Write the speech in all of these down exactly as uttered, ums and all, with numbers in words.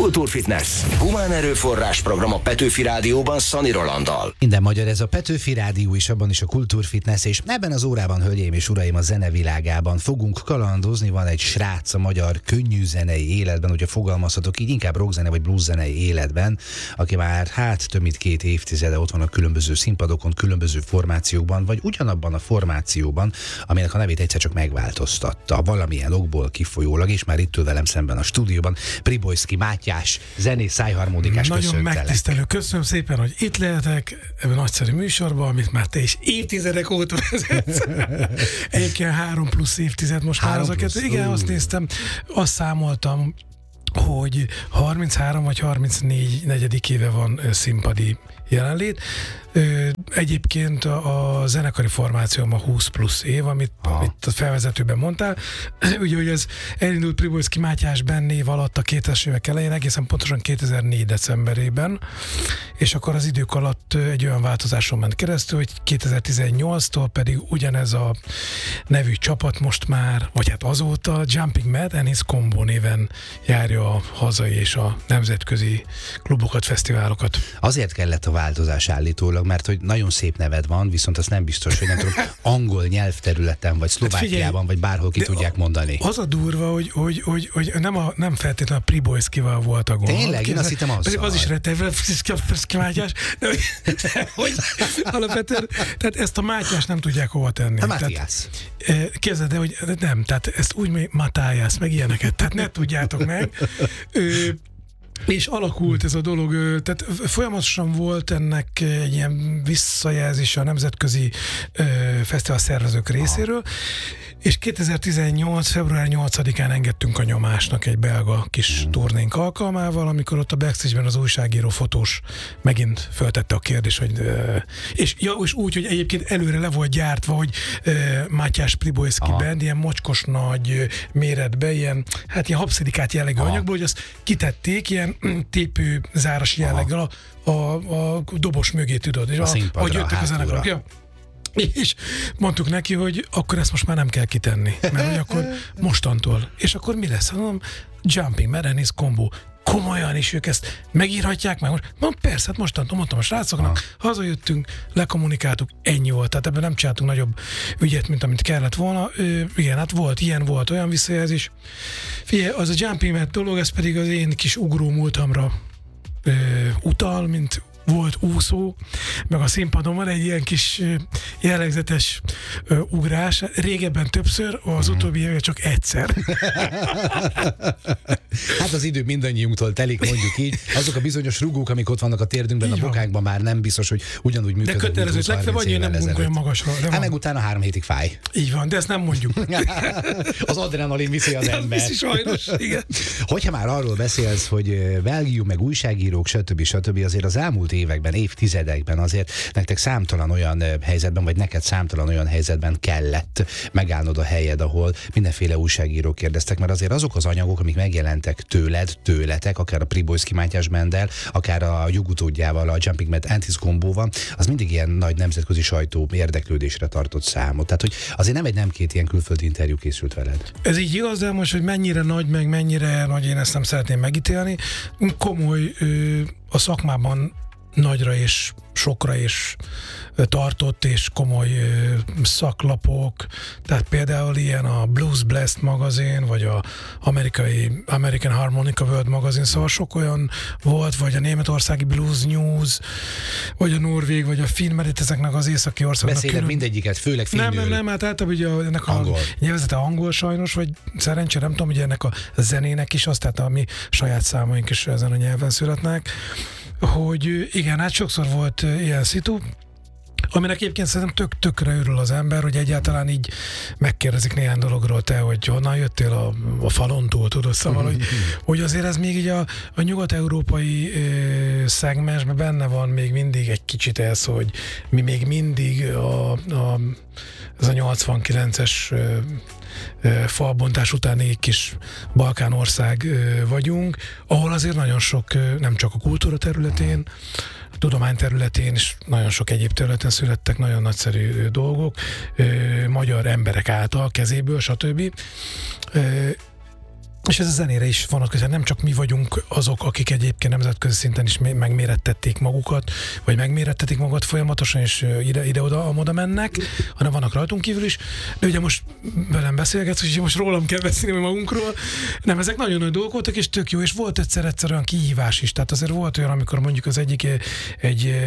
Kultúrfitness. Humán erőforrás program a Petőfi Rádióban Szani Rolanddal. Minden magyar, ez a Petőfi Rádió is, abban is a Kultúrfitness, és ebben az órában, hölgyeim és uraim, a zenevilágában fogunk kalandozni. Van egy srác a magyar könnyű zenei életben, hogyha fogalmazhatok így, inkább rockzene vagy blueszenei életben, aki már hát több mint két évtizede ott van a különböző színpadokon, különböző formációkban, vagy ugyanabban a formációban, aminek a nevét egyszer csak megváltoztatta, valamilyen okból kifolyólag, és már itt ül velem szemben a stúdióban Pribojszky Mátyás, zenész, szájharmonikás. Nagyon megtisztelő, köszönöm szépen, hogy itt lehetek ebben a nagyszerű műsorban, amit már te is évtizedek óta vezetsz. Egyébként három plusz évtized most három már az a kettő. Igen, azt néztem, azt számoltam, hogy harminchárom vagy harmincnégy negyedik éve van színpadi jelenlét. Egyébként a, a zenekari formációm a húsz plusz év, amit, amit a felvezetőben mondtál. Ugye, hogy ez elindult Pribojszky Mátyás név alatt a kétezres évek elején, egészen pontosan kétezer-négy decemberében, és akkor az idők alatt egy olyan változáson ment keresztül, hogy kétezer-tizennyolctól pedig ugyanez a nevű csapat most már, vagy hát azóta Jumping Mad and His Combo néven járja a hazai és a nemzetközi klubokat, fesztiválokat. Azért kellett a változás állítólag, mert hogy nagyon szép neved van, viszont az nem biztos, hogy nem tudom, angol nyelvterületen, vagy Szlovákiában, hát vagy bárhol ki tudják mondani. Az a durva, hogy, hogy, hogy, hogy nem, a, nem feltétlenül a Pribojszkyval volt a gond. Tényleg? Én azt hittem azzal. Pedig az is rettegve, Pribojszky Mátyás, de hogy alapvetően, tehát ezt a Mátyás nem tudják hova tenni. A Mátyás. Képzeld el, hogy nem, tehát ezt úgy Matályász, meg ilyeneket, tehát ne tudjátok meg. És alakult ez a dolog, tehát folyamatosan volt ennek egy ilyen visszajelzés a nemzetközi ö, fesztivál szervezők részéről, és kétezer-tizennyolc. február nyolcadikán engedtünk a Nyomásnak egy belga kis turnénk alkalmával, amikor ott a backstage-ben az újságíró fotós megint föltette a kérdést, hogy ö, és, ja, és úgy, hogy egyébként előre le volt gyártva, hogy ö, Mátyás Pribojszky band, ilyen mocskos nagy méretbe, ilyen, hát ilyen habszidikát jellegű Aha. anyagból, hogy azt kitették, ilyen tépő záras jelleggel a, a, a dobos mögé, tudod, és a színpadra, ahogy jöttek a zenekarok. Ja. És mondtuk neki, hogy akkor ezt most már nem kell kitenni, mert hogy akkor mostantól. És akkor mi lesz? Mondom, Jumping Mad and His Combo. Komolyan is ők ezt megírhatják meg most? Mondom, persze, hát mostantól mondtam a srácoknak, ha. hazajöttünk, lekommunikáltuk, ennyi volt. Tehát ebben nem csináltunk nagyobb ügyet, mint amit kellett volna. Ö, igen, hát volt ilyen, volt olyan visszajelzés. Figyelj, az a Jumping Mad dolog, ez pedig az én kis ugró múltamra ö, utal, mint volt úszó, meg a színpadon van egy ilyen kis jellegzetes ö, ugrás. Régebben többször, az utóbbi évben csak egyszer. Hát az idő mindannyiunktól telik, mondjuk így. Azok a bizonyos rugók, amik ott vannak a térdünkben, így a bokákban már nem biztos, hogy ugyanúgy működnek. De kötelező, legfeljebb annyi nem bukunk olyan magasra. Hát meg utána három hétig fáj. Így van, de ezt nem mondjuk. Az adrenalin viszi az ember. Viszi sajnos, igen. Hogyha már arról beszélsz, hogy Belgium, meg újságírók, stb. stb. Azért az elmúlt években, évtizedekben azért nektek számtalan olyan helyzetben, vagy neked számtalan olyan helyzetben kellett megállnod a helyed, ahol mindenféle újságírók kérdeztek, mert azért azok az anyagok, amik megjelentek tőled, tőletek, akár a Pribojszky Mátyás banddal, akár a jogutódjával, a Jumping Mad and His Combóval, az mindig ilyen nagy nemzetközi sajtó érdeklődésre tartott számot. Tehát, hogy azért nem egy nem két ilyen külföldi interjú készült veled. Ez így igaz, de most, hogy mennyire nagy, meg mennyire nagy, én ezt nem szeretném megítélni. Komoly ö, a szakmában nagyra és sokra és tartott és komoly szaklapok, tehát például ilyen a Blues Blast magazin, vagy a amerikai American Harmonica World magazin, szóval sok olyan volt, vagy a németországi Blues News, vagy a norvég, vagy a finn, mert itt ezeknek az északi országnak beszélek külön... mindegyiket, főleg finnül. Nem, nem, nem, hát általában ugye ennek angol. A nyelvezete angol sajnos, vagy szerencsére nem tudom, ugye ennek a zenének is azt, tehát a mi saját számaink is ezen a nyelven születnek, hogy igen, hát sokszor volt ilyen szitu, aminek egyébként szerintem tök, tökre örül az ember, hogy egyáltalán így megkérdezik néhány dologról te, hogy honnan jöttél a, a falontól, tudod, szóval, hogy, hogy azért ez még így a, a nyugat-európai ö, szegmensben benne van még mindig egy kicsit ez, hogy mi még mindig a, a, ez a nyolcvankilences ö, ö, falbontás utáni kis Balkán ország ö, vagyunk, ahol azért nagyon sok, ö, nem csak a kultúra területén, a tudomány területén és nagyon sok egyéb területen születtek nagyon nagyszerű dolgok, ö, magyar emberek által, kezéből, stb. Ö, És ez a zenére is vonatkozik, nem csak mi vagyunk azok, akik egyébként nemzetközi szinten is megmérettették magukat, vagy megmérettetik magukat folyamatosan, és ide, ide-oda, amoda mennek, hanem vannak rajtunk kívül is. De ugye most velem beszélgetsz, és most rólam kell beszélni magunkról. Nem, ezek nagyon nagy dolgok voltak, és tök jó, és volt egyszer-egyszer olyan kihívás is. Tehát azért volt olyan, amikor mondjuk az egyik egy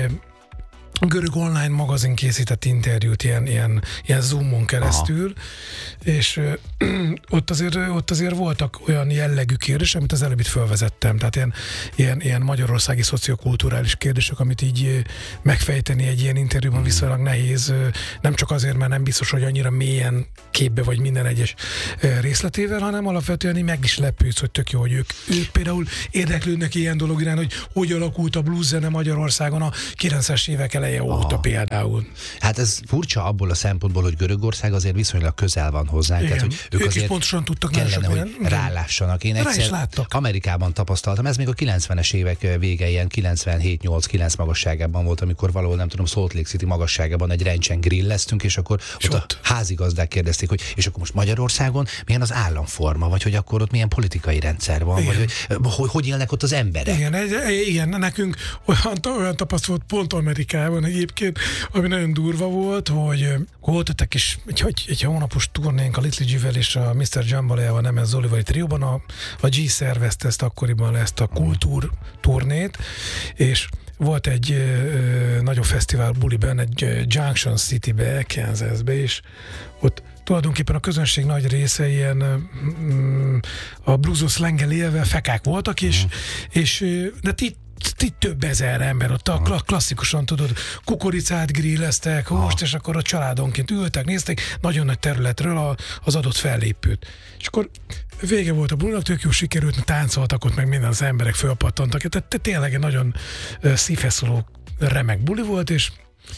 görög online magazin készített interjút ilyen, ilyen, ilyen Zoomon keresztül, aha, és ö, ott, azért, ott azért voltak olyan jellegű kérdések, amit az előbb itt felvezettem, tehát ilyen, ilyen, ilyen magyarországi szociokulturális kérdések, amit így megfejteni egy ilyen interjúban viszonylag nehéz, nem csak azért, mert nem biztos, hogy annyira mélyen képbe vagy minden egyes részletével, hanem alapvetően így meg is lepődsz, hogy tök jó, hogy ők, ők például érdeklődnek ilyen dolog irány, hogy hogy alakult a blues zene Magyarországon a kilencvenes évek eleje óta aha, például. Hát ez furcsa abból a szempontból, hogy Görögország azért viszonylag közel van hozzá. Tehát, hogy ők, ők azért is pontosan tudtak kellene, hogy ilyen, rálássanak. Én egyszer Amerikában tapasztaltam, ez még a kilencvenes évek vége, ilyen kilencvenhét nyolc kilenc magasságában volt, amikor valahol, nem tudom, Salt Lake City magasságában egy rendsen grilleztünk, és akkor ott, ott a házigazdák kérdezték, hogy és akkor most Magyarországon milyen az államforma, vagy hogy akkor ott milyen politikai rendszer van, igen, vagy hogy, hogy hogy élnek ott az emberek. Igen, egy, igen, nekünk olyan, olyan tapasztalat pont Amerikában egyébként, ami nagyon durva volt, hogy volt egy kis, egy, egy, egy hónapos turnénk a Little G-vel és a miszter Jambalea-val, nem ez Zolival trióban, a, a G szervezte ezt akkoriban ezt a kultúr turnét, és volt egy ö, nagyobb fesztivál buliben, egy Junction City-be, Kansasbe, és ott tulajdonképpen a közönség nagy része ilyen mm, a bluesos szlenggel élve fekák voltak, és, mm. és de ti itt több ezer ember, ott a klasszikusan, tudod, kukoricát grilleztek, húst, és akkor a családonként ültek, nézték, nagyon nagy területről a, az adott fellépőt. És akkor vége volt a bulinak, tök jó sikerült, táncoltak ott, meg minden az emberek fölpattantak, tehát tényleg egy nagyon szívfeszoló, remek buli volt, és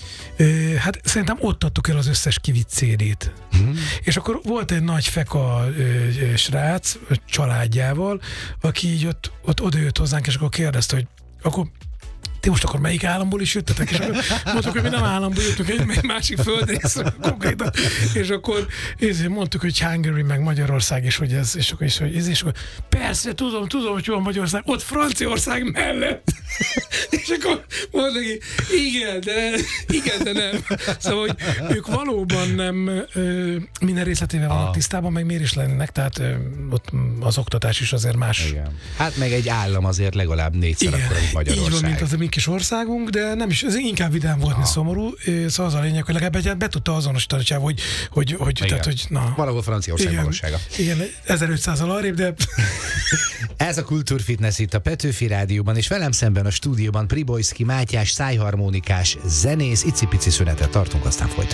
hát szerintem ott adtuk el az összes kivitt cé dét. Mm. És akkor volt egy nagy feka ö, srác családjával, aki így ott, ott odajött hozzánk, és akkor kérdezte, hogy akkor ti most akkor melyik államból is jöttetek? És akkor mondtuk, hogy mi nem államból jöttünk, egy másik földrészről konkrétan. És akkor mondtuk, hogy Hungary, meg Magyarország, és hogy ez, és akkor, és, és, és akkor persze, tudom, tudom, hogy van Magyarország, ott Franciaország mellett. És akkor mondtuk, hogy igen, de, igen, de nem. Szóval, hogy ők valóban nem ö, minden részletével vannak ah. tisztában, meg miért is lennének, tehát ö, ott az oktatás is azért más. Igen. Hát meg egy állam azért legalább négyszer akkor, mint Magyarország. Így van, mint az a mi kis országunk, de nem is, ez inkább vidám volt, mint szomorú. Szóval az a lényeg, hogy legalább egyet be tudta azonosítani, hogy, hogy, hogy, tehát, hogy na. Valahol Franciaország magassága. Igen, ezerötszázal arrébb, de... Ez a Kultúrfitness itt a Petőfi Rádióban, és velem szemben a stúdióban Pribojszky Mátyás, szájharmonikás zenész, icipici szünetet tartunk, aztán folytatjuk.